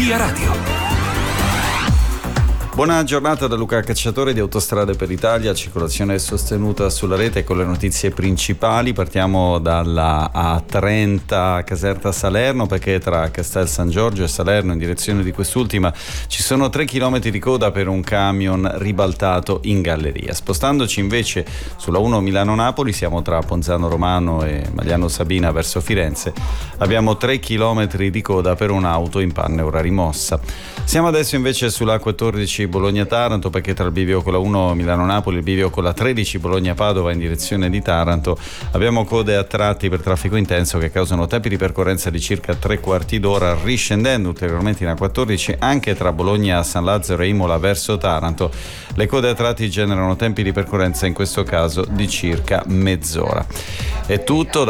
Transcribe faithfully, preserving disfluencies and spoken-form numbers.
Via Radio. Buona giornata da Luca Cacciatore di Autostrade per l'Italia, circolazione sostenuta sulla rete con le notizie principali. Partiamo dalla A trenta Caserta Salerno, perché tra Castel San Giorgio e Salerno in direzione di quest'ultima ci sono tre chilometri di coda per un camion ribaltato in galleria. Spostandoci invece sulla uno Milano-Napoli, siamo tra Ponzano Romano e Magliano Sabina verso Firenze, abbiamo tre chilometri di coda per un'auto in panne ora rimossa. Siamo adesso invece sulla quattordici Bologna-Taranto, perché tra il bivio con la uno Milano-Napoli e il bivio con la tredici Bologna-Padova in direzione di Taranto abbiamo code a tratti per traffico intenso che causano tempi di percorrenza di circa tre quarti d'ora, riscendendo ulteriormente in A quattordici anche tra Bologna, San Lazzaro e Imola verso Taranto. Le code a tratti generano tempi di percorrenza in questo caso di circa mezz'ora. È tutto.